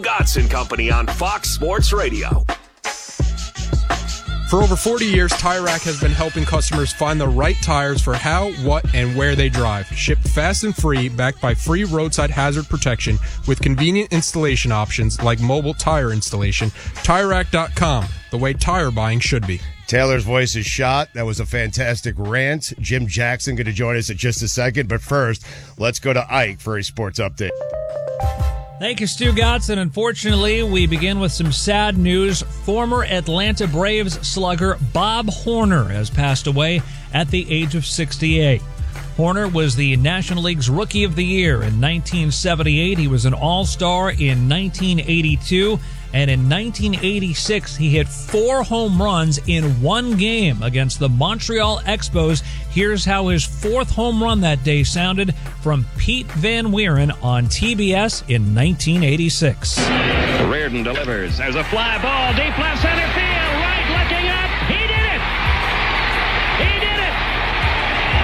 Gotts and Company on Fox Sports Radio. For over 40 years, Tire Rack has been helping customers find the right tires for how, what, and where they drive. Shipped fast and free, backed by free roadside hazard protection with convenient installation options like mobile tire installation. TireRack.com, the way tire buying should be. Taylor's voice is shot. That was a fantastic rant. Jim Jackson going to join us in just a second. But first, let's go to Ike for a sports update. Thank you, Stu Gotts, and unfortunately, we begin with some sad news. Former Atlanta Braves slugger Bob Horner has passed away at the age of 68. Horner was the National League's Rookie of the Year in 1978. He was an All-Star in 1982. And in 1986, he hit 4 home runs in one game against the Montreal Expos. Here's how his 4th home run that day sounded from Pete Van Wieren on TBS in 1986. Reardon delivers. There's a fly ball deep left center field.